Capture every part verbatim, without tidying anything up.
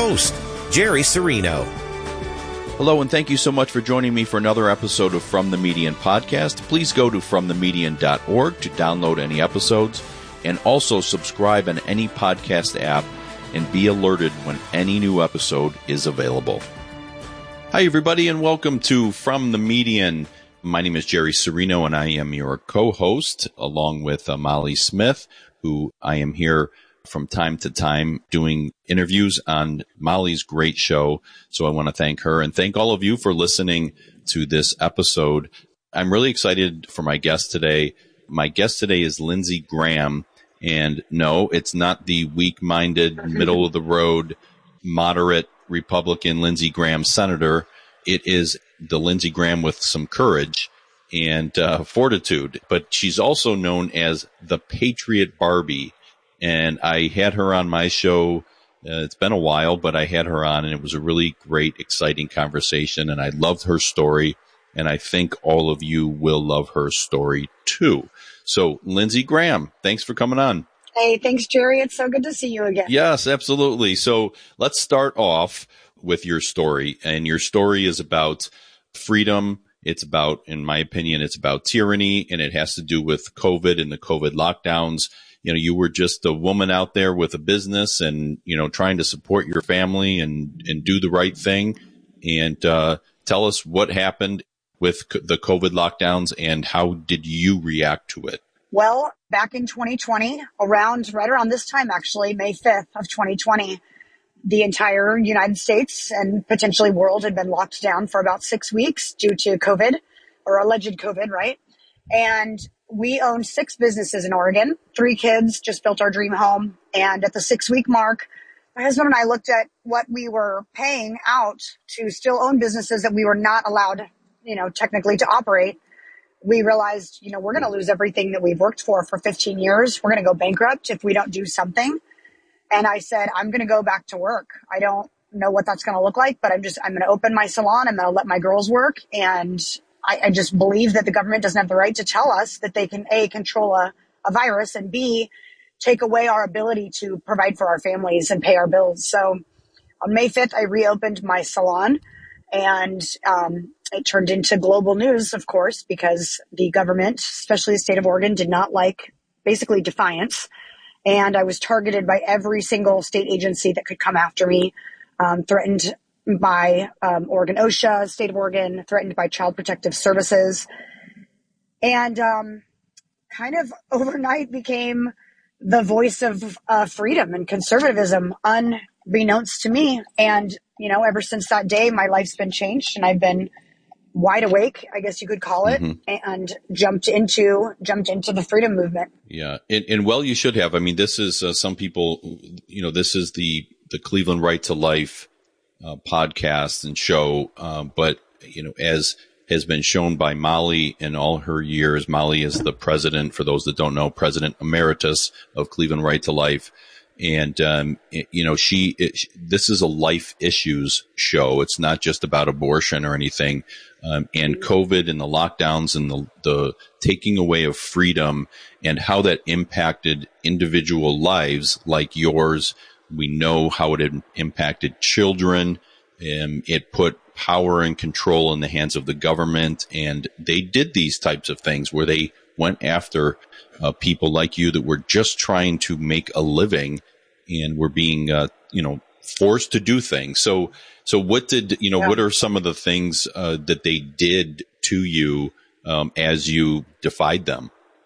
host, Jerry Serino. Hello, and thank you so much for joining me for another episode of From the Median podcast. Please go to from the median dot org to download any episodes, and also subscribe on any podcast app and be alerted when any new episode is available. Hi, everybody, and welcome to From the Median. My name is Jerry Serino, and I am your co-host, along with uh, Molly Smith, who I am here from time to time doing interviews on Molly's great show. So I want to thank her and thank all of you for listening to this episode. I'm really excited for my guest today. My guest today is Lindsey Graham. And no, it's not the weak-minded, middle-of-the-road, moderate Republican Lindsey Graham senator. It is the Lindsey Graham with some courage and uh, fortitude. But she's also known as the Patriot Barbie. And I had her on my show. Uh, it's been a while, but I had her on, and it was a really great, exciting conversation. And I loved her story, and I think all of you will love her story too. So, Lindsey Graham, thanks for coming on. Hey, thanks, Jerry. It's so good to see you again. Yes, absolutely. So let's start off with your story. And your story is about freedom. It's about, in my opinion, it's about tyranny, and it has to do with COVID and the COVID lockdowns. You know, you were just a woman out there with a business and, you know, trying to support your family and, and do the right thing. And uh, tell us what happened with the COVID lockdowns and how did you react to it? Well, back in twenty twenty, around right around this time, actually, May fifth of twenty twenty, the entire United States and potentially world had been locked down for about six weeks due to COVID, or alleged COVID, right? And we owned six businesses in Oregon, three kids, just built our dream home. And at the six week mark, my husband and I looked at what we were paying out to still own businesses that we were not allowed, you know, technically to operate. We realized, you know, we're going to lose everything that we've worked for for fifteen years. We're going to go bankrupt if we don't do something. And I said, I'm going to go back to work. I don't know what that's going to look like, but I'm just, I'm going to open my salon. I'm going to let my girls work. And I, I just believe that the government doesn't have the right to tell us that they can, A, control a, a virus, and B, take away our ability to provide for our families and pay our bills. So on May fifth, I reopened my salon, and um, it turned into global news, of course, because the government, especially the state of Oregon, did not like basically defiance. And I was targeted by every single state agency that could come after me, um, threatened by um, Oregon OSHA, state of Oregon, threatened by Child Protective Services, and um, kind of overnight became the voice of uh, freedom and conservatism, unbeknownst to me. And, you know, ever since that day, my life's been changed, and I've been wide awake, I guess you could call it, mm-hmm. and jumped into jumped into the freedom movement. Yeah, and, and well, you should have. I mean, this is uh, some people, you know, this is the the Cleveland Right to Life Uh, podcast and show, uh, but you know, as has been shown by Molly in all her years, Molly is the president, for those that don't know, president emeritus of Cleveland Right to Life, and um, it, you know, she it, this is a life issues show. It's not just about abortion or anything. Um, and COVID and the lockdowns and the the taking away of freedom and how that impacted individual lives like yours. We know how it had impacted children. Um, it put power and control in the hands of the government. And they did these types of things where they went after uh, people like you that were just trying to make a living and were being, uh, you know, forced to do things. So, so what did, you know, yeah. what are some of the things uh, that they did to you um, as you defied them?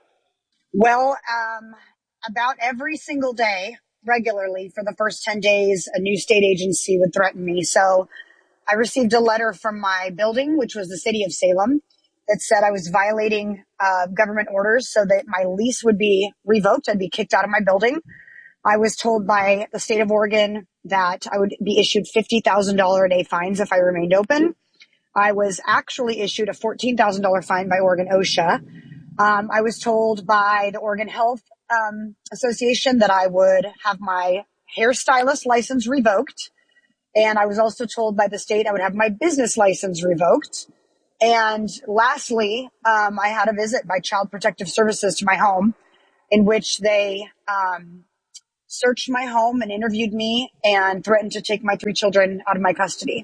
Well, um, about every single day, regularly for the first ten days, a new state agency would threaten me. So I received a letter from my building, which was the city of Salem, that said I was violating uh, government orders so that my lease would be revoked. I'd be kicked out of my building. I was told by the state of Oregon that I would be issued fifty thousand dollars a day fines if I remained open. I was actually issued a fourteen thousand dollars fine by Oregon OSHA. Um, I was told by the Oregon Health um, Association that I would have my hairstylist license revoked. And I was also told by the state I would have my business license revoked. And lastly, um, I had a visit by Child Protective Services to my home in which they um, searched my home and interviewed me and threatened to take my three children out of my custody.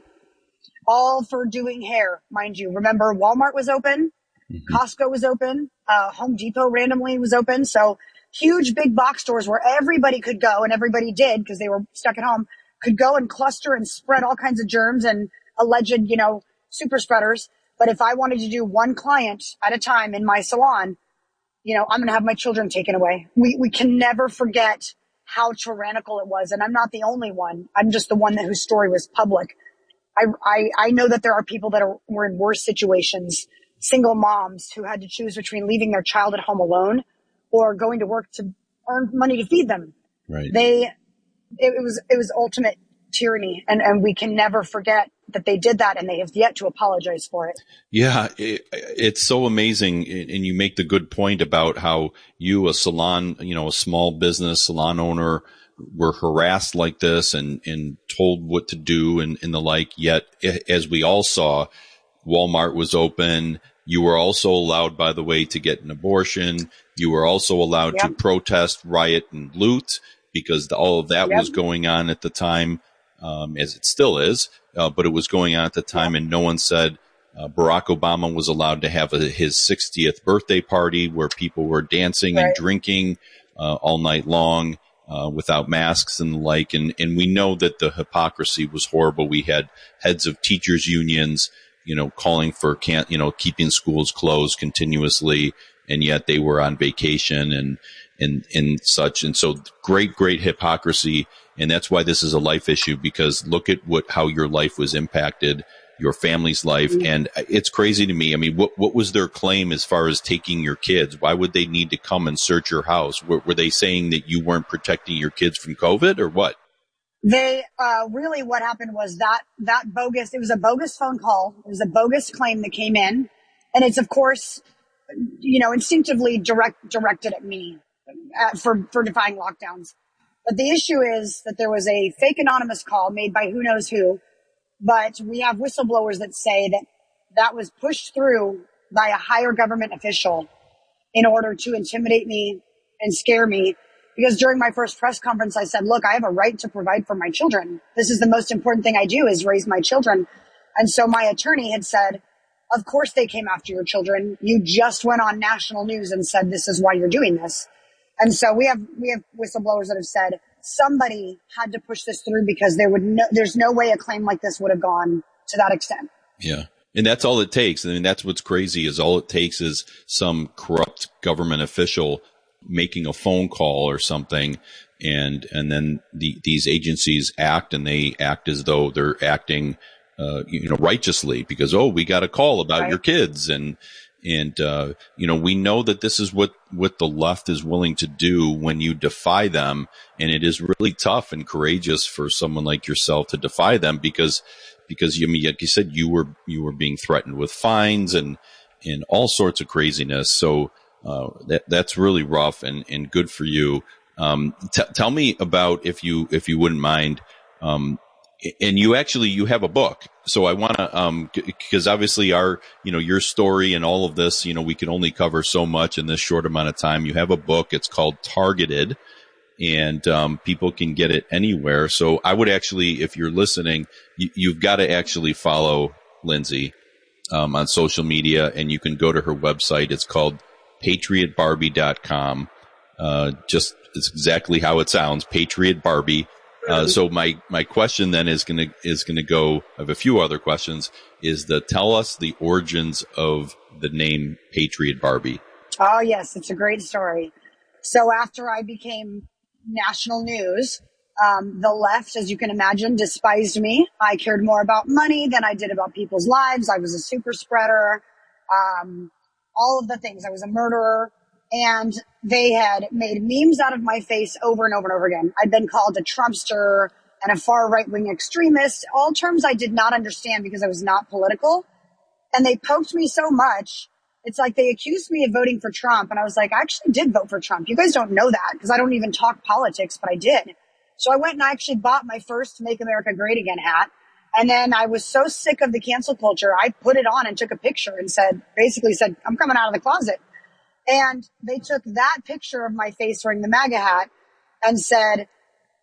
All for doing hair, mind you. Remember, Walmart was open, mm-hmm. Costco was open, uh, Home Depot randomly was open. So huge big box stores where everybody could go, and everybody did because they were stuck at home, could go and cluster and spread all kinds of germs and alleged, you know, super spreaders. But if I wanted to do one client at a time in my salon, you know, I'm going to have my children taken away. We we can never forget how tyrannical it was. And I'm not the only one. I'm just the one that whose story was public. I, I, I know that there are people that are, were in worse situations, single moms who had to choose between leaving their child at home alone or going to work to earn money to feed them. Right. They, it, it was, it was ultimate tyranny. And, and we can never forget that they did that, and they have yet to apologize for it. Yeah, it, it's so amazing. And you make the good point about how you, a salon, you know, a small business salon owner, were harassed like this and, and told what to do and, and the like. Yet, as we all saw, Walmart was open. You were also allowed, by the way, to get an abortion. You were also allowed yep. to protest, riot, and loot, because the, all of that yep. was going on at the time, um, as it still is. Uh, but it was going on at the time, and no one said uh, Barack Obama was allowed to have a, his sixtieth birthday party where people were dancing right. and drinking uh, all night long uh, without masks and the like. And, and we know that the hypocrisy was horrible. We had heads of teachers unions, you know, calling for can't, you know, keeping schools closed continuously, and yet they were on vacation and and and such. And so great, great hypocrisy. And that's why this is a life issue, because look at what, how your life was impacted, your family's life. Mm-hmm. And it's crazy to me. I mean, what, what was their claim as far as taking your kids? Why would they need to come and search your house? Were, were they saying that you weren't protecting your kids from COVID, or what? They, uh, really what happened was that, that bogus, it was a bogus phone call. It was a bogus claim that came in. And it's, of course, you know, instinctively direct, directed at me uh, for, for defying lockdowns. But the issue is that there was a fake anonymous call made by who knows who, but we have whistleblowers that say that that was pushed through by a higher government official in order to intimidate me and scare me. Because during my first press conference, I said, look, I have a right to provide for my children. This is the most important thing I do, is raise my children. And so my attorney had said, of course they came after your children. You just went on national news and said, this is why you're doing this. And so we have, we have whistleblowers that have said somebody had to push this through, because there would no, there's no way a claim like this would have gone to that extent. Yeah. And that's all it takes. I mean, that's what's crazy, is all it takes is some corrupt government official making a phone call or something. And, and then the, these agencies act, and they act as though they're acting, uh, you know, righteously, because, oh, we got a call about right. your kids. And, And, uh, you know, we know that this is what, what the left is willing to do when you defy them. And it is really tough and courageous for someone like yourself to defy them, because, because you, I mean, like you said, you were, you were being threatened with fines and, and all sorts of craziness. So, uh, that, that's really rough and, and good for you. Um, t- tell me about, if you, if you wouldn't mind, um, and you actually, you have a book. So I want to, um, because obviously our, you know, your story and all of this, you know, we can only cover so much in this short amount of time. You have a book. It's called Targeted, and, um, people can get it anywhere. So I would actually, if you're listening, you, you've got to actually follow Lindsay, um, on social media, and you can go to her website. It's called patriot barbie dot com. Uh, just, it's exactly how it sounds, Patriot Barbie. Uh, so my, my question then is going to, is going to go, I have a few other questions, is the, tell us the origins of the name Patriot Barbie. Oh, yes. It's a great story. So after I became national news, um, the left, as you can imagine, despised me. I cared more about money than I did about people's lives. I was a super spreader, um, all of the things. I was a murderer. And they had made memes out of my face over and over and over again. I'd been called a Trumpster and a far right-wing extremist, all terms I did not understand because I was not political. And they poked me so much. It's like they accused me of voting for Trump. And I was like, I actually did vote for Trump. You guys don't know that because I don't even talk politics, but I did. So I went and I actually bought my first Make America Great Again hat. And then I was so sick of the cancel culture, I put it on and took a picture and said, basically said, I'm coming out of the closet. And they took that picture of my face wearing the MAGA hat and said,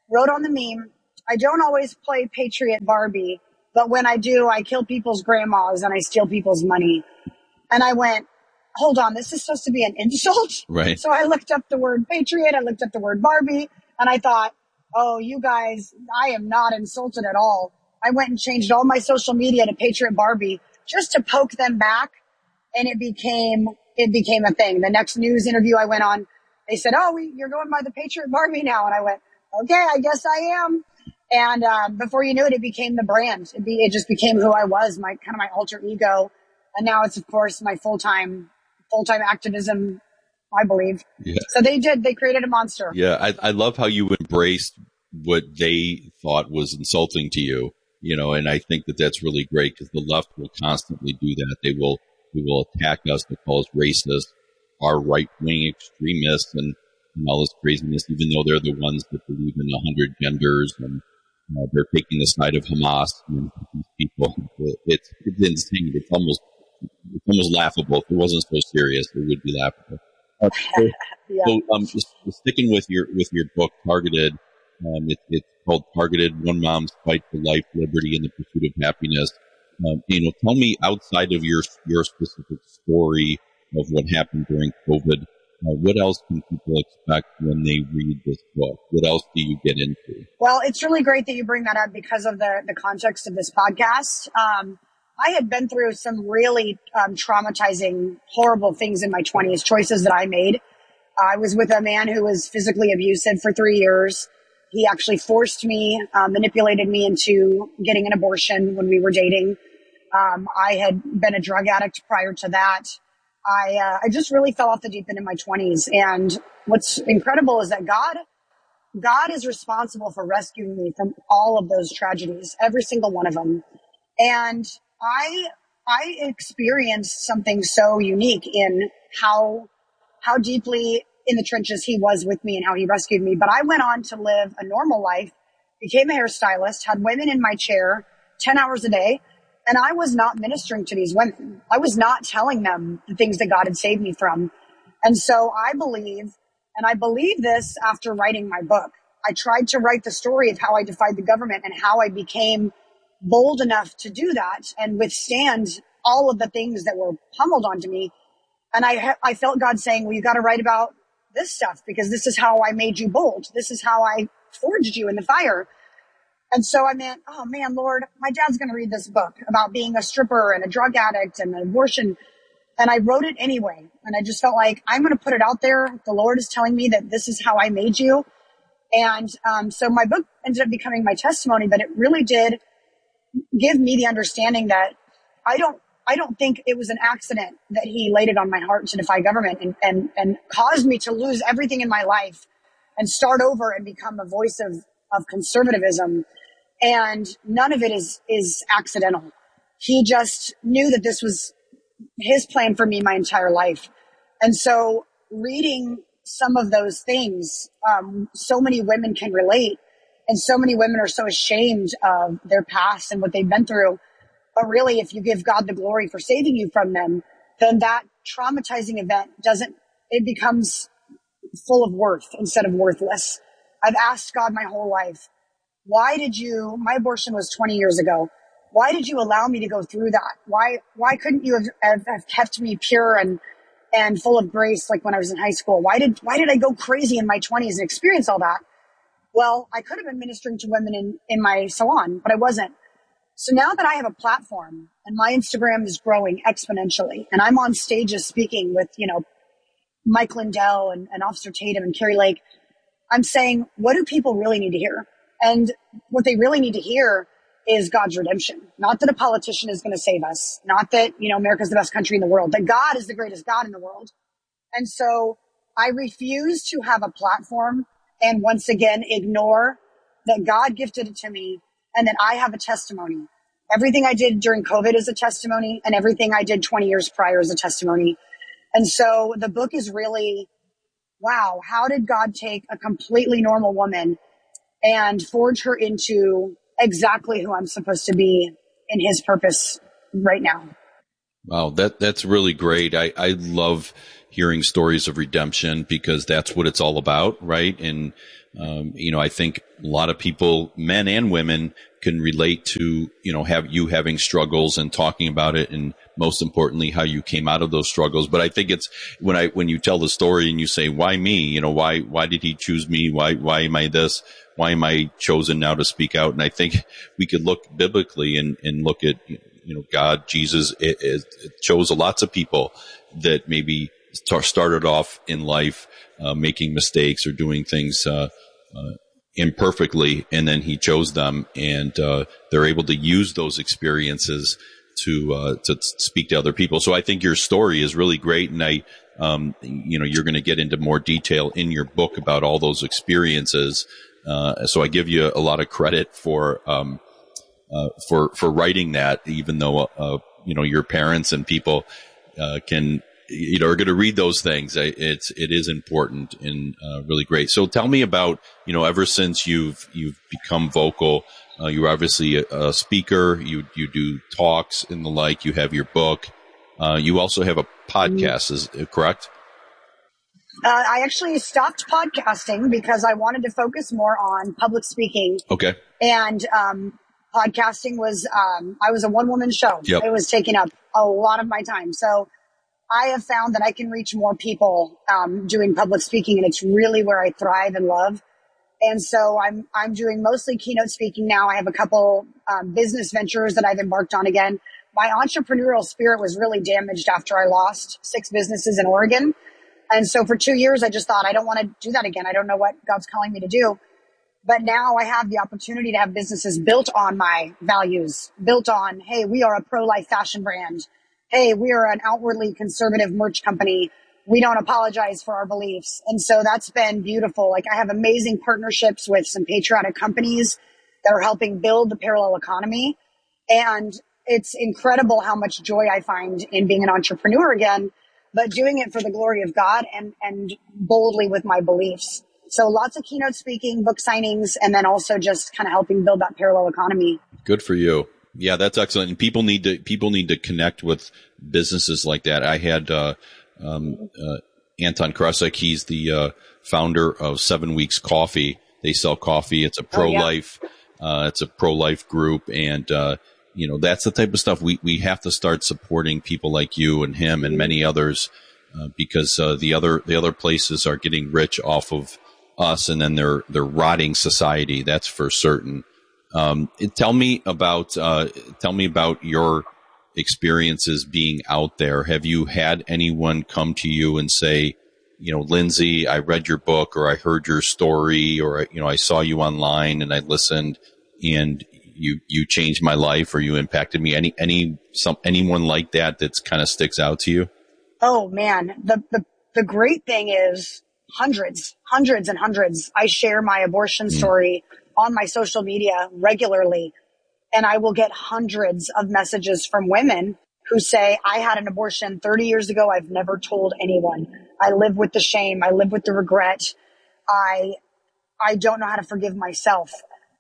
wrote on the meme, I don't always play Patriot Barbie, but when I do, I kill people's grandmas and I steal people's money. And I went, hold on, this is supposed to be an insult? Right. So I looked up the word Patriot, I looked up the word Barbie, and I thought, oh, you guys, I am not insulted at all. I went and changed all my social media to Patriot Barbie just to poke them back, and it became it became a thing. The next news interview I went on, they said, oh, we, you're going by the Patriot Barbie now. And I went, okay, I guess I am. And uh, before you knew it, it became the brand. It, be, it just became who I was, my kind of my alter ego. And now it's, of course, my full-time full-time activism, I believe. Yeah. So they did. They created a monster. Yeah, I, I love how you embraced what they thought was insulting to you, you know, and I think that that's really great because the left will constantly do that. They will they will attack us, they call us racist, our right-wing extremists, and, and all this craziness, even though they're the ones that believe in a hundred genders and uh, they're taking the side of Hamas and these people. It's, it's insane. It's almost It's almost laughable. If it wasn't so serious, it would be laughable. Uh, so, yeah. so um, just sticking with your with your book, Targeted. Um, it, it's called Targeted: One Mom's Fight for Life, Liberty, and the Pursuit of Happiness. Um, you know, tell me outside of your your specific story of what happened during COVID. Uh, what else can people expect when they read this book? What else do you get into? Well, it's really great that you bring that up because of the the context of this podcast. Um, I had been through some really um, traumatizing, horrible things in my twenties, choices that I made. I was with a man who was physically abusive for three years. He actually forced me, uh, manipulated me into getting an abortion when we were dating. Um, I had been a drug addict prior to that. I, uh, I just really fell off the deep end in my twenties. And what's incredible is that God, God is responsible for rescuing me from all of those tragedies, every single one of them. And I, I experienced something so unique in how, how deeply in the trenches he was with me and how he rescued me. But I went on to live a normal life, became a hairstylist, had women in my chair ten hours a day. And I was not ministering to these women. I was not telling them the things that God had saved me from. And so I believe, and I believe this after writing my book, I tried to write the story of how I defied the government and how I became bold enough to do that and withstand all of the things that were pummeled onto me. And I, I felt God saying, well, you got to write about this stuff because this is how I made you bold. This is how I forged you in the fire. And so I meant, oh man, Lord, my dad's going to read this book about being a stripper and a drug addict and an abortion. And I wrote it anyway. And I just felt like I'm going to put it out there. The Lord is telling me that this is how I made you. And um, so my book ended up becoming my testimony, but it really did give me the understanding that I don't, I don't think it was an accident that he laid it on my heart to defy government and, and, and caused me to lose everything in my life and start over and become a voice of, of conservatism. And none of it is, is accidental. He just knew that this was his plan for me my entire life. And so reading some of those things, um, so many women can relate and so many women are so ashamed of their past and what they've been through. But really, if you give God the glory for saving you from them, then that traumatizing event doesn't, it becomes full of worth instead of worthless. I've asked God my whole life, why did you, my abortion was twenty years ago. Why did you allow me to go through that? Why, why couldn't you have, have, have kept me pure and, and full of grace like when I was in high school? Why did, why did I go crazy in my twenties and experience all that? Well, I could have been ministering to women in, in my salon, but I wasn't. So now that I have a platform and my Instagram is growing exponentially and I'm on stages speaking with, you know, Mike Lindell and, and Officer Tatum and Carrie Lake, I'm saying, what do people really need to hear? And what they really need to hear is God's redemption. Not that a politician is going to save us. Not that, you know, America's the best country in the world. That God is the greatest God in the world. And so I refuse to have a platform and once again ignore that God gifted it to me and that I have a testimony. Everything I did during COVID is a testimony and everything I did twenty years prior is a testimony. And so the book is really, wow, how did God take a completely normal woman and forge her into exactly who I'm supposed to be in his purpose right now? Wow, that that's really great. I, I love hearing stories of redemption because that's what it's all about, right? And um, you know, I think a lot of people, men and women, can relate to, you know, have you having struggles and talking about it, and most importantly, how you came out of those struggles. But I think it's when I, when you tell the story and you say, why me? You know, why, why did he choose me? Why, why am I this? Why am I chosen now to speak out? And I think we could look biblically and, and look at, you know, God, Jesus, it, it, it chose lots of people that maybe started off in life, uh, making mistakes or doing things, uh, uh, imperfectly, and then he chose them, and uh, they're able to use those experiences to uh, to speak to other people. So I think your story is really great, and I, um, you know, you're going to get into more detail in your book about all those experiences. Uh, so I give you a lot of credit for um, uh, for for writing that, even though uh, you know, your parents and people uh, can. You know, are going to read those things. It's, it is important and uh, really great. So tell me about, you know, ever since you've, you've become vocal, uh, you're obviously a, a speaker, you, you do talks and the like, you have your book. Uh, you also have a podcast, is it correct? Uh, I actually stopped podcasting because I wanted to focus more on public speaking. Okay. And, um, podcasting was, um, I was a one woman show. Yep. It was taking up a lot of my time. So I have found that I can reach more people, um, doing public speaking, and it's really where I thrive and love. And so I'm, I'm doing mostly keynote speaking now. I have a couple, um, business ventures that I've embarked on again. My entrepreneurial spirit was really damaged after I lost six businesses in Oregon. And so for two years, I just thought, I don't want to do that again. I don't know what God's calling me to do. But now I have the opportunity to have businesses built on my values, built on, hey, we are a pro-life fashion brand. Hey, we are an outwardly conservative merch company. We don't apologize for our beliefs. And so that's been beautiful. Like, I have amazing partnerships with some patriotic companies that are helping build the parallel economy. And it's incredible how much joy I find in being an entrepreneur again, but doing it for the glory of God and, and boldly with my beliefs. So lots of keynote speaking, book signings, and then also just kind of helping build that parallel economy. Good for you. Yeah, that's excellent. And people need to, people need to connect with businesses like that. I had, uh, um, uh, Anton Krasik. He's the, uh, founder of Seven Weeks Coffee. They sell coffee. It's a pro-life, oh, yeah. uh, it's a pro-life group. And, uh, you know, that's the type of stuff we, we have to start supporting people like you and him and many others, uh, because, uh, the other, the other places are getting rich off of us, and then they're, they're rotting society. That's for certain. Um, tell me about, uh, tell me about your experiences being out there. Have you had anyone come to you and say, you know, Lindsay, I read your book, or I heard your story, or, you know, I saw you online and I listened, and you, you changed my life, or you impacted me? Any, any, some, anyone like that that's kind of sticks out to you? Oh man. The, the, the great thing is hundreds, hundreds and hundreds. I share my abortion mm. story on my social media regularly, and I will get hundreds of messages from women who say, I had an abortion thirty years ago. I've never told anyone. I live with the shame. I live with the regret. I, I don't know how to forgive myself.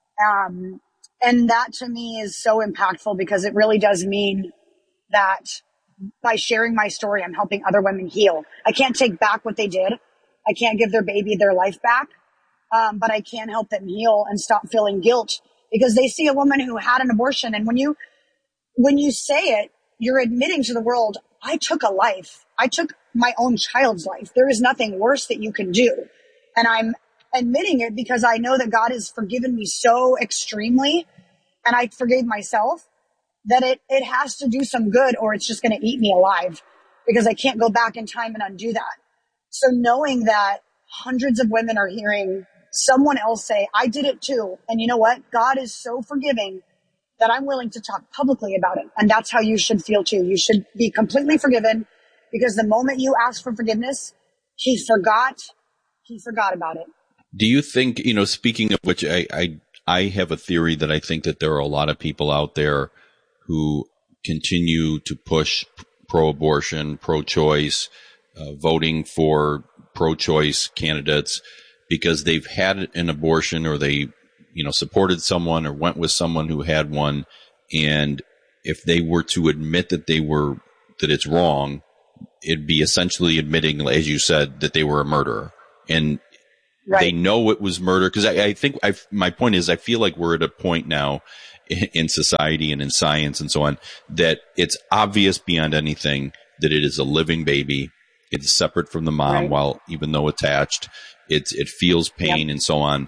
Um, and that to me is so impactful, because it really does mean that by sharing my story, I'm helping other women heal. I can't take back what they did. I can't give their baby their life back. Um, but I can help them heal and stop feeling guilt, because they see a woman who had an abortion. And when you, when you say it, you're admitting to the world, I took a life. I took my own child's life. There is nothing worse that you can do. And I'm admitting it because I know that God has forgiven me so extremely, and I forgave myself, that it, it has to do some good, or it's just going to eat me alive, because I can't go back in time and undo that. So knowing that hundreds of women are hearing someone else say, I did it too. And you know what? God is so forgiving that I'm willing to talk publicly about it. And that's how you should feel too. You should be completely forgiven, because the moment you ask for forgiveness, he forgot, he forgot about it. Do you think, you know, speaking of which, I, I, I have a theory that I think that there are a lot of people out there who continue to push pro-abortion, pro-choice, uh, voting for pro-choice candidates because they've had an abortion, or they, you know, supported someone or went with someone who had one. And if they were to admit that they were, that it's wrong, it'd be essentially admitting, as you said, that they were a murderer. And Right. They know it was murder. Because I, I think I've, my point is, I feel like we're at a point now in, in society and in science and so on that it's obvious beyond anything that it is a living baby. It's separate from the mom, right. while even though attached, it's it feels pain yep. and so on.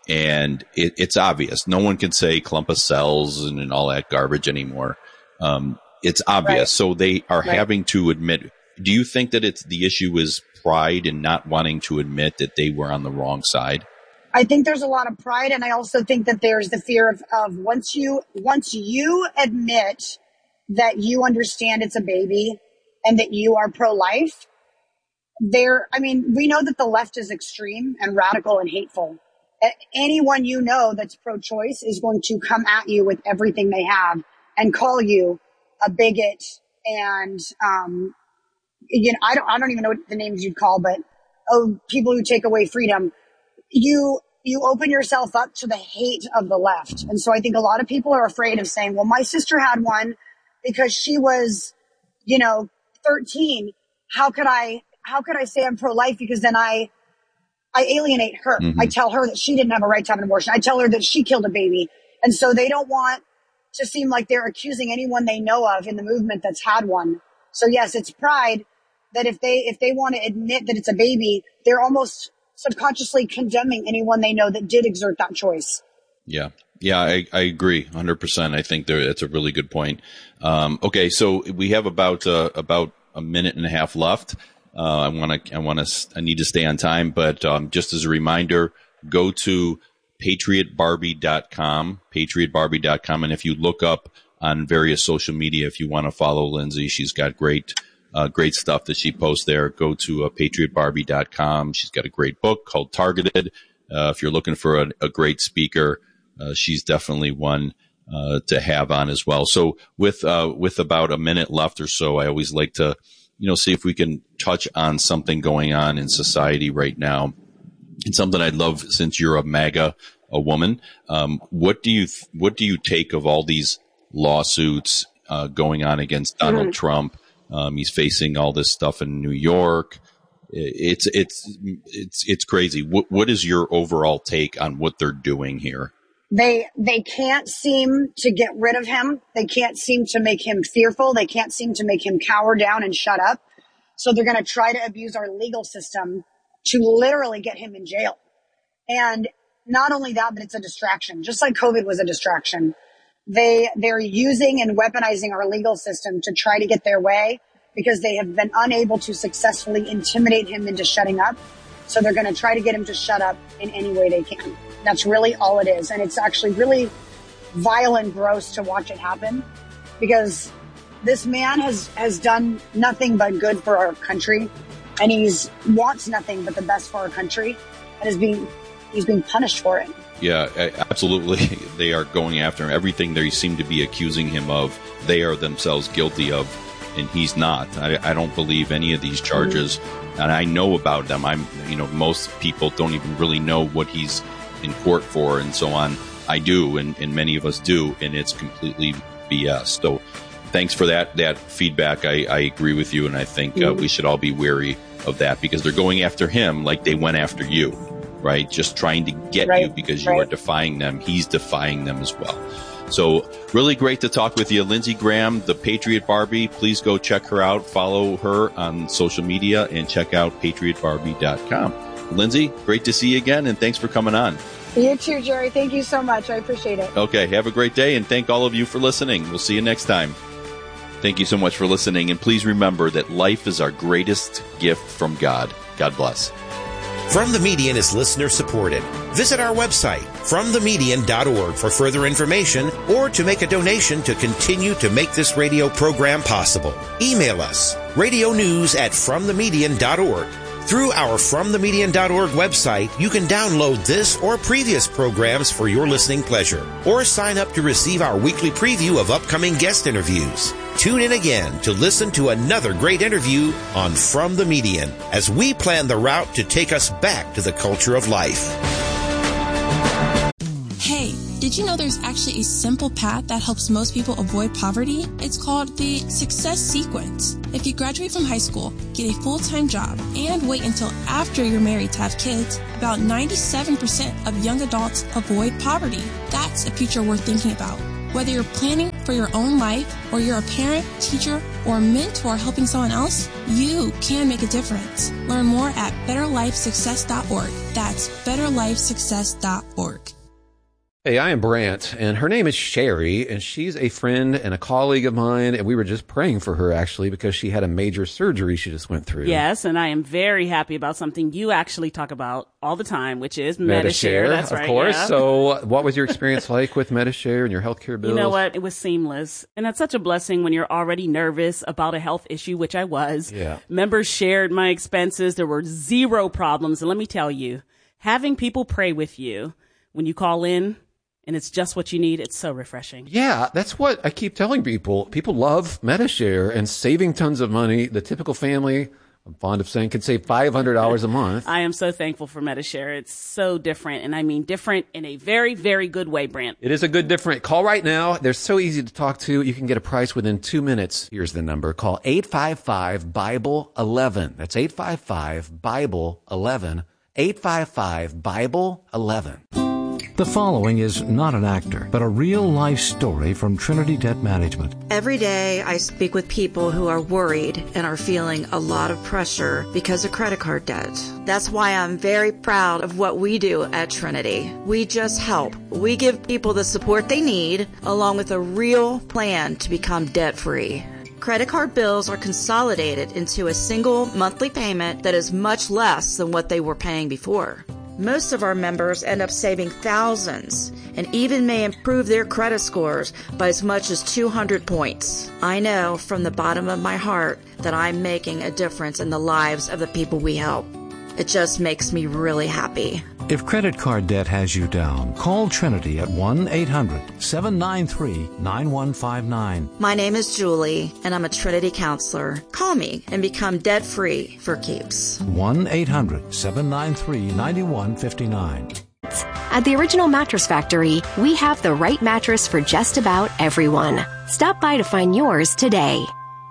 And it, it's obvious. No one can say clump of cells and, and all that garbage anymore. Um, it's obvious. Right. So they are right. having to admit. Do you think that it's the issue is pride and not wanting to admit that they were on the wrong side? I think there's a lot of pride. And I also think that there's the fear of, of once you, once you admit that you understand it's a baby and that you are pro-life, there, I mean, we know that the left is extreme and radical and hateful. Anyone you know that's pro-choice is going to come at you with everything they have and call you a bigot and, um, you know, I don't, I don't even know what the names you'd call, but, oh, people who take away freedom. You, you open yourself up to the hate of the left. And so I think a lot of people are afraid of saying, well, my sister had one because she was, you know, thirteen. How could I, how could I say I'm pro-life? Because then I, I alienate her. Mm-hmm. I tell her that she didn't have a right to have an abortion. I tell her that she killed a baby. And so they don't want to seem like they're accusing anyone they know of in the movement that's had one. So yes, it's pride that if they, if they want to admit that it's a baby, they're almost subconsciously condemning anyone they know that did exert that choice. Yeah. Yeah, I, I agree one hundred percent. I think there, that's a really good point. Um, okay. So we have about, uh, about a minute and a half left. Uh, I want to, I want to, I need to stay on time, but, um, just as a reminder, go to patriot barbie dot com, patriot barbie dot com. And if you look up on various social media, if you want to follow Lindsay, she's got great, uh, great stuff that she posts there. Go to uh, patriot barbie dot com. She's got a great book called Targeted. Uh, if you're looking for a, a great speaker, uh, she's definitely one, uh, to have on as well. So with, uh, with about a minute left or so, I always like to, you know, see if we can touch on something going on in society right now. It's something I'd love, since you're a MAGA, a woman. Um, what do you, th- what do you take of all these lawsuits, uh, going on against Donald mm-hmm. Trump? Um, he's facing all this stuff in New York. It's, it's, it's, it's crazy. What, what is your overall take on what they're doing here? They, they can't seem to get rid of him. They can't seem to make him fearful. They can't seem to make him cower down and shut up. So they're going to try to abuse our legal system to literally get him in jail. And not only that, but it's a distraction, just like COVID was a distraction. They, they're using and weaponizing our legal system to try to get their way because they have been unable to successfully intimidate him into shutting up. So they're going to try to get him to shut up in any way they can. That's really all it is. And it's actually really vile and gross to watch it happen because this man has, has done nothing but good for our country. And he's wants nothing but the best for our country. And is being, he's being punished for it. Yeah, absolutely. They are going after him. Everything they seem to be accusing him of, they are themselves guilty of, and he's not. I, I don't believe any of these charges, mm-hmm. and I know about them. I'm, you know, most people don't even really know what he's in court for and so on. I do, and, and many of us do, and it's completely B S. So thanks for that that feedback. I, I agree with you, and I think mm-hmm. uh, we should all be wary of that because they're going after him like they went after you. Right? Just trying to get right, you because you right. are defying them. He's defying them as well. So really great to talk with you. Lindsey Graham, the Patriot Barbie. Please go check her out. Follow her on social media and check out patriot barbie dot com. Lindsey, great to see you again, and thanks for coming on. You too, Jerry. Thank you so much. I appreciate it. Okay. Have a great day, and thank all of you for listening. We'll see you next time. Thank you so much for listening, and please remember that life is our greatest gift from God. God bless. From the Median is listener supported. Visit our website, from the median dot org, for further information or to make a donation to continue to make this radio program possible. Email us, radio news at from the median dot org. Through our from the median dot org website, you can download this or previous programs for your listening pleasure, or sign up to receive our weekly preview of upcoming guest interviews. Tune in again to listen to another great interview on From the Median as we plan the route to take us back to the culture of life. Hey, did Did you know there's actually a simple path that helps most people avoid poverty? It's called the Success Sequence. If you graduate from high school, get a full-time job, and wait until after you're married to have kids, about ninety-seven percent of young adults avoid poverty. That's a future worth thinking about. Whether you're planning for your own life, or you're a parent, teacher, or mentor helping someone else, you can make a difference. Learn more at better life success dot org. That's better life success dot org. Hey, I am Brant, and her name is Sherry, and she's a friend and a colleague of mine, and we were just praying for her, actually, because she had a major surgery she just went through. Yes, and I am very happy about something you actually talk about all the time, which is Medi-Share. Medi-Share, That's of right, course. yeah. So what was your experience like with Medi-Share and your healthcare bills? You know what? It was seamless. And that's such a blessing when you're already nervous about a health issue, which I was. Yeah. Members shared my expenses. There were zero problems. And let me tell you, having people pray with you when you call in, and it's just what you need, it's so refreshing. Yeah, that's what I keep telling people. People love Medi-Share and saving tons of money. The typical family, I'm fond of saying, can save five hundred dollars a month. I am so thankful for Medi-Share. It's so different, and I mean different in a very, very good way, Brant. It is a good different. Call right now. They're so easy to talk to. You can get a price within two minutes. Here's the number. Call eight five five, Bible eleven. That's eight five five, Bible eleven. eight five five, Bible eleven. The following is not an actor, but a real-life story from Trinity Debt Management. Every day I speak with people who are worried and are feeling a lot of pressure because of credit card debt. That's why I'm very proud of what we do at Trinity. We just help. We give people the support they need, along with a real plan to become debt-free. Credit card bills are consolidated into a single monthly payment that is much less than what they were paying before. Most of our members end up saving thousands and even may improve their credit scores by as much as two hundred points. I know from the bottom of my heart that I'm making a difference in the lives of the people we help. It just makes me really happy. If credit card debt has you down, call Trinity at one eight hundred, seven nine three, nine one five nine. My name is Julie, and I'm a Trinity counselor. Call me and become debt-free for keeps. one eight hundred, seven nine three, nine one five nine. At the Original Mattress Factory, we have the right mattress for just about everyone. Stop by to find yours today.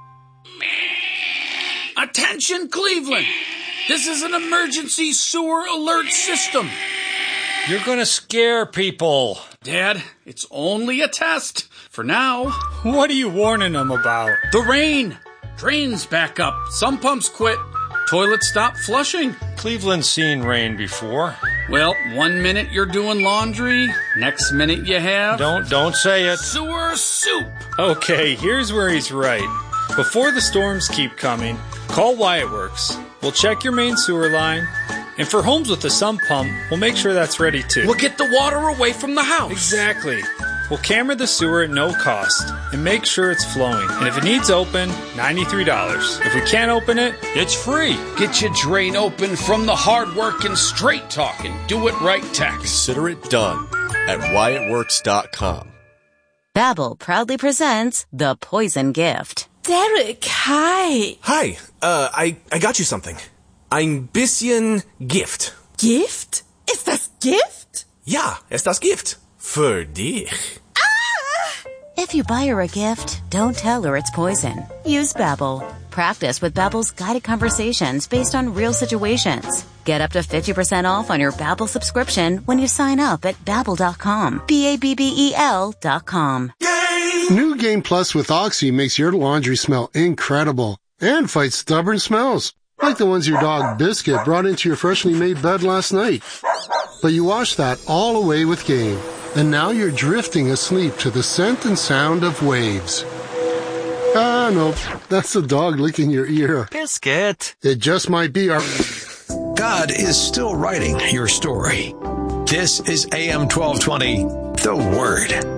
Attention, Cleveland! This is an emergency sewer alert system. You're gonna scare people. Dad, it's only a test. For now. What are you warning them about? The rain. Drains back up. Some pumps quit. Toilets stop flushing. Cleveland's seen rain before. Well, one minute you're doing laundry. Next minute you have... Don't, don't say it. Sewer soup. Okay, here's where he's right. Before the storms keep coming, call Wyatt Works. We'll check your main sewer line, and for homes with a sump pump, we'll make sure that's ready too. We'll get the water away from the house. Exactly. We'll camera the sewer at no cost and make sure it's flowing. And if it needs open, ninety-three dollars. If we can't open it, it's free. Get your drain open from the hard-working, straight-talking, do-it-right tax. Consider it done at Wyatt Works dot com. Babbel proudly presents The Poison Gift. Derek, hi. Hi, uh, I, I got you something. Ein bisschen Gift. Gift? Ist das Gift? Ja, ist das Gift. Für dich. Ah! If you buy her a gift, don't tell her it's poison. Use Babbel. Practice with Babbel's guided conversations based on real situations. Get up to fifty percent off on your Babbel subscription when you sign up at Babbel dot com. B A B B E L dot com. New Game Plus with Oxy makes your laundry smell incredible and fights stubborn smells, like the ones your dog Biscuit brought into your freshly made bed last night. But you wash that all away with Game, and now you're drifting asleep to the scent and sound of waves. Ah, no, that's the dog licking your ear. Biscuit. It just might be our... God is still writing your story. This is A M twelve twenty, The Word.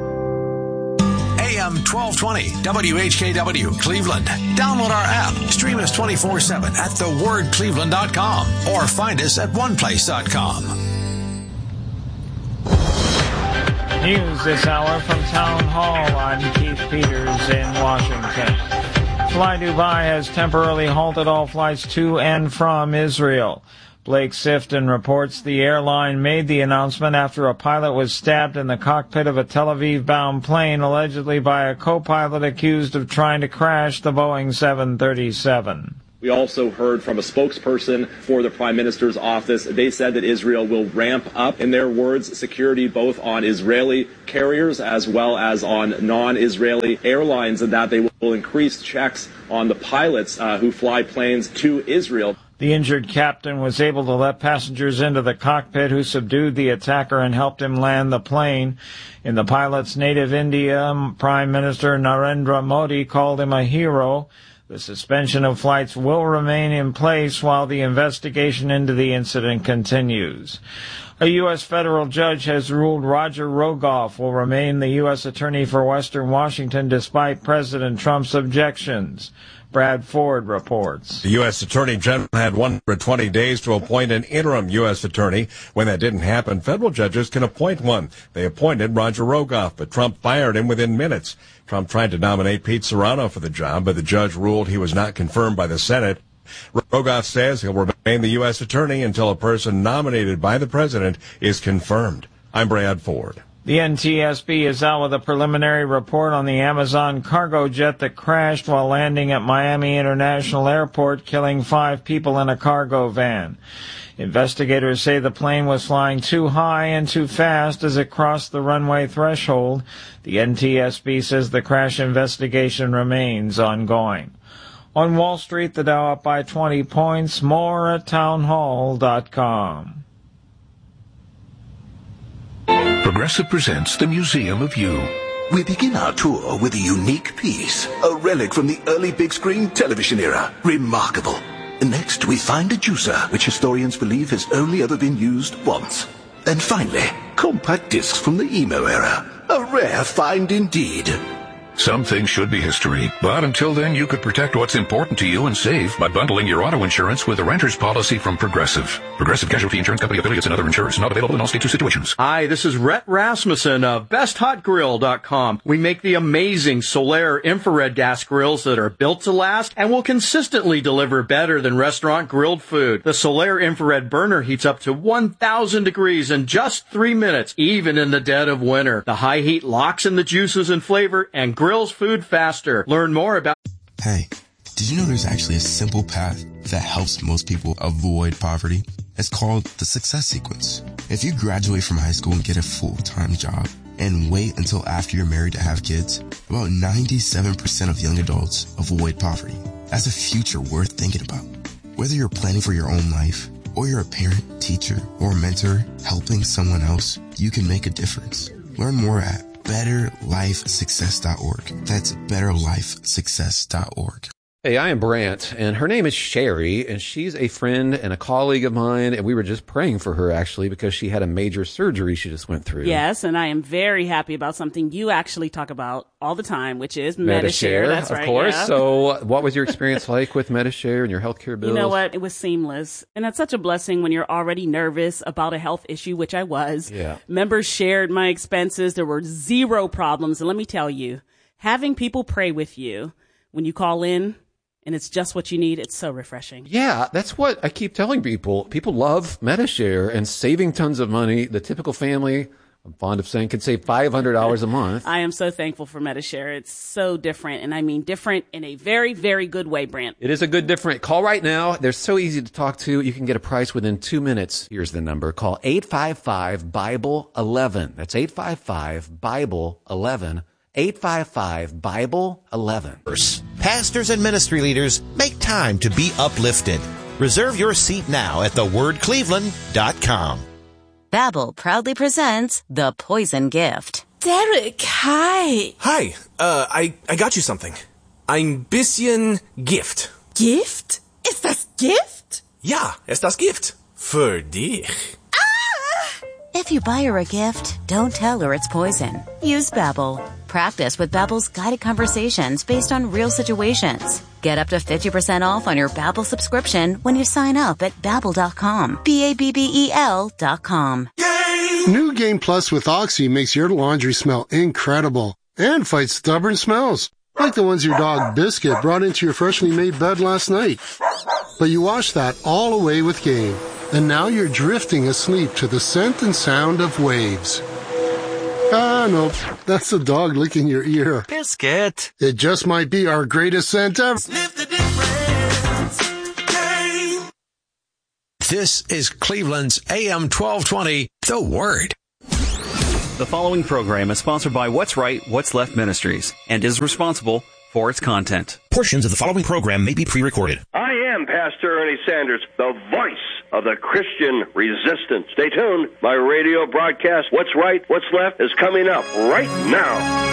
A M twelve twenty, W H K W, Cleveland. Download our app. Stream us twenty-four seven at the word cleveland dot com or find us at one place dot com. News this hour from Town Hall. I'm Keith Peters in Washington. Fly Dubai has temporarily halted all flights to and from Israel. Blake Sifton reports the airline made the announcement after a pilot was stabbed in the cockpit of a Tel Aviv-bound plane, allegedly by a co-pilot accused of trying to crash the Boeing seven thirty-seven. We also heard from a spokesperson for the Prime Minister's office. They said that Israel will ramp up, in their words, security both on Israeli carriers as well as on non-Israeli airlines, and that they will increase checks on the pilots uh, who fly planes to Israel. The injured captain was able to let passengers into the cockpit, who subdued the attacker and helped him land the plane. In the pilot's native India, Prime Minister Narendra Modi called him a hero. The suspension of flights will remain in place while the investigation into the incident continues. A U S federal judge has ruled Roger Rogoff will remain the U S attorney for Western Washington despite President Trump's objections. Brad Ford reports. The U S Attorney General had one hundred twenty days to appoint an interim U S attorney. When that didn't happen, federal judges can appoint one. They appointed Roger Rogoff, but Trump fired him within minutes. Trump tried to nominate Pete Serrano for the job, but the judge ruled he was not confirmed by the Senate. Rogoff says he'll remain the U S attorney until a person nominated by the president is confirmed. I'm Brad Ford. The N T S B is out with a preliminary report on the Amazon cargo jet that crashed while landing at Miami International Airport, killing five people in a cargo van. Investigators say the plane was flying too high and too fast as it crossed the runway threshold. The N T S B says the crash investigation remains ongoing. On Wall Street, the Dow up by twenty points. More at townhall dot com. Progressive presents the Museum of You. We begin our tour with a unique piece, a relic from the early big screen television era. Remarkable. Next, we find a juicer, which historians believe has only ever been used once. And finally, compact discs from the emo era. A rare find indeed. Some things should be history, but until then you could protect what's important to you and save by bundling your auto insurance with a renter's policy from Progressive. Progressive Casualty Insurance Company affiliates and other insurers not available in all states or situations. Hi, this is Rhett Rasmussen of best hot grill dot com. We make the amazing Solaire infrared gas grills that are built to last and will consistently deliver better than restaurant grilled food. The Solaire infrared burner heats up to one thousand degrees in just three minutes, even in the dead of winter. The high heat locks in the juices and flavor and grills food faster. Learn more about... Hey, did you know there's actually a simple path that helps most people avoid poverty? It's called the Success Sequence. If you graduate from high school and get a full-time job and wait until after you're married to have kids, about ninety-seven percent of young adults avoid poverty. That's a future worth thinking about. Whether you're planning for your own life or you're a parent, teacher, or mentor helping someone else, you can make a difference. Learn more at better life success dot org. That's better life success dot org. Hey, I am Brant, and her name is Sherry, and she's a friend and a colleague of mine, and we were just praying for her, actually, because she had a major surgery she just went through. Yes, and I am very happy about something you actually talk about all the time, which is Medi-Share. Medi-Share. That's of right, course. yeah. So what was your experience like with Medi-Share and your healthcare bills? You know what? It was seamless. And that's such a blessing when you're already nervous about a health issue, which I was. Yeah. Members shared my expenses. There were zero problems. And let me tell you, having people pray with you when you call in, and it's just what you need, it's so refreshing. Yeah, that's what I keep telling people. People love Medi-Share and saving tons of money. The typical family, I'm fond of saying, can save five hundred dollars a month. I am so thankful for Medi-Share. It's so different, and I mean different in a very, very good way, Brant. It is a good different. Call right now. They're so easy to talk to. You can get a price within two minutes. Here's the number. Call eight five five, Bible eleven. That's eight five five, Bible eleven. eight five five, Bible eleven. Pastors and ministry leaders, make time to be uplifted. Reserve your seat now at the word cleveland dot com. Babbel proudly presents The Poison Gift. Derek, hi. Hi, uh, I, I got you something. Ein bisschen Gift. Gift? Ist das Gift? Ja, ist das Gift. Für dich. If you buy her a gift, don't tell her it's poison. Use Babbel. Practice with Babbel's guided conversations based on real situations. Get up to fifty percent off on your Babbel subscription when you sign up at babbel dot com. B A B B E L dot com. New Game Plus with Oxy makes your laundry smell incredible and fights stubborn smells. like the ones your dog Biscuit brought into your freshly made bed last night. But you washed that all away with Gain, and now you're drifting asleep to the scent and sound of waves. Ah, no, that's the dog licking your ear. Biscuit. It just might be our greatest scent ever. Sniff the difference. Gain. This is Cleveland's A M twelve twenty, The Word. The following program is sponsored by What's Right, What's Left Ministries and is responsible for its content. Portions of the following program may be pre-recorded. I am Pastor Ernie Sanders, the voice of the Christian resistance. Stay tuned. My radio broadcast, What's Right, What's Left, is coming up right now.